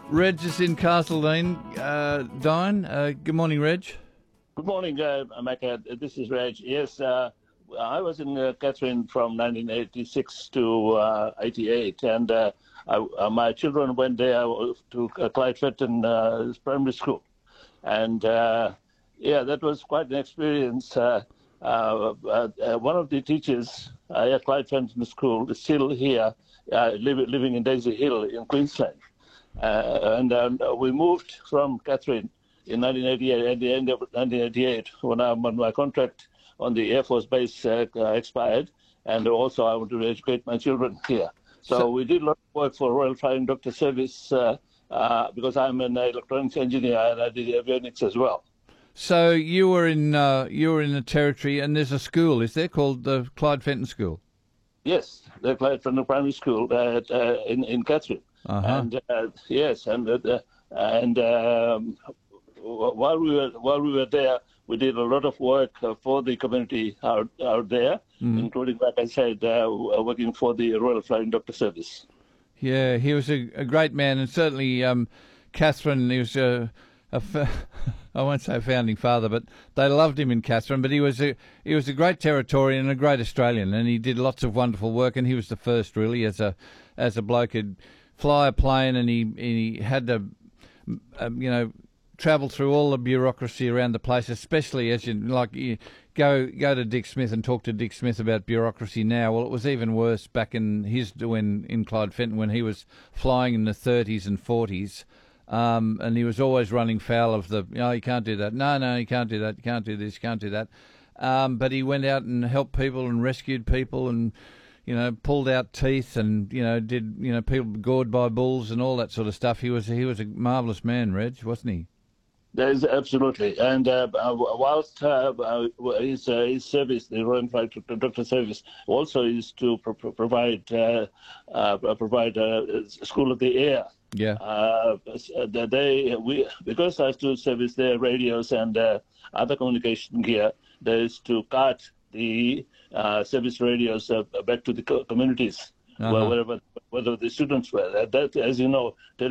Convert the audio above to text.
Reg is in Castledine. Diane, good morning, Reg. Good morning, Mecca. This is Reg. Yes, I was in Catherine from 1986 to 88, and my children went there to Clyde Fenton Primary School. And yeah, that was quite an experience. One of the teachers at Clyde Fenton School is still here, living in Daisy Hill in Queensland. And we moved from Catherine in 1988, at the end of 1988, when my contract on the Air Force Base expired, and also I wanted to educate my children here. So we did a lot of work for Royal Flying Doctor Service because I'm an electronics engineer and I did avionics as well. So you were in the territory, and there's a school, is there, called the Clyde Fenton School? Yes, the Clyde Fenton Primary School in Catherine. Uh-huh. And yes, and while we were there, we did a lot of work for the community out there, including, like I said, working for the Royal Flying Doctor Service. Yeah, he was a great man, and certainly Catherine, he was I won't say a founding father, but they loved him in Catherine. But he was a great Territorian and a great Australian, and he did lots of wonderful work. And he was the first, really, as a bloke who'd fly a plane, and he had to travel through all the bureaucracy around the place, especially as you go to Dick Smith and talk to Dick Smith about bureaucracy now. Well, it was even worse back in in Clyde Fenton when he was flying in the 30s and 40s. And he was always running foul of you can't do that. No, you can't do that. You can't do this. You can't do that. But he went out and helped people and rescued people and, pulled out teeth and, did, people gored by bulls and all that sort of stuff. He was a marvellous man, Reg, wasn't he? That is absolutely. And whilst his service, the Royal Flying Doctor Service, also is to provide School of the Air. Yeah. Because I have to service their radios and other communication gear, there is to cart the service radios back to the communities, wherever the students were. That, as you know,